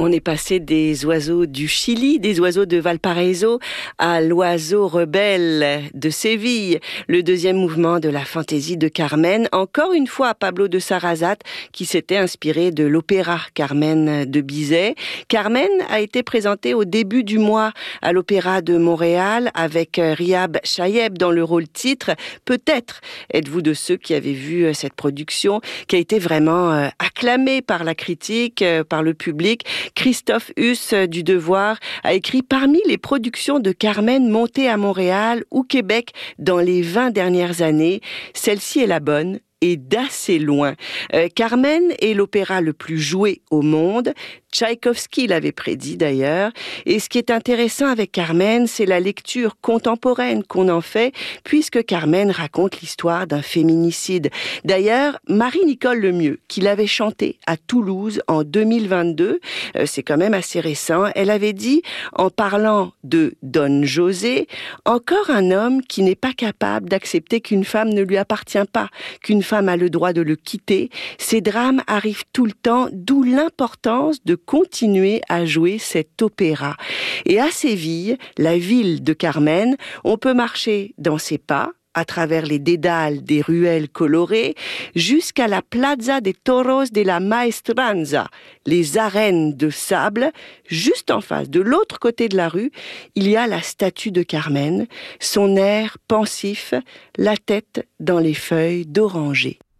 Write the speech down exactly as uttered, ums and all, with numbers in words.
On est passé des oiseaux du Chili, des oiseaux de Valparaiso, à l'oiseau rebelle de Séville, le deuxième mouvement de la fantaisie de Carmen, encore une fois Pablo de Sarrazat, qui s'était inspiré de l'opéra Carmen de Bizet. Carmen a été présenté au début du mois à l'Opéra de Montréal avec Riab Chayeb dans le rôle titre. Peut-être êtes-vous de ceux qui avaient vu cette production qui a été vraiment acclamée par la critique, par le public. Christophe Huss du Devoir a écrit « Parmi les productions de Carmen montées à Montréal ou Québec dans les vingt dernières années, celle-ci est la bonne. » Et d'assez loin. Euh, Carmen est l'opéra le plus joué au monde. Tchaïkovski l'avait prédit d'ailleurs. Et ce qui est intéressant avec Carmen, c'est la lecture contemporaine qu'on en fait, puisque Carmen raconte l'histoire d'un féminicide. D'ailleurs, Marie-Nicole Lemieux, qui l'avait chanté à Toulouse en deux mille vingt-deux, euh, c'est quand même assez récent, elle avait dit, en parlant de Don José, « Encore un homme qui n'est pas capable d'accepter qu'une femme ne lui appartient pas, qu'une femme a le droit de le quitter. Ces drames arrivent tout le temps, d'où l'importance de continuer à jouer cet opéra. » Et à Séville, la ville de Carmen, on peut marcher dans ses pas, à travers les dédales des ruelles colorées, jusqu'à la Plaza de Toros de la Maestranza, les arènes de sable. Juste en face, de l'autre côté de la rue, il y a la statue de Carmen, son air pensif, la tête dans les feuilles d'oranger.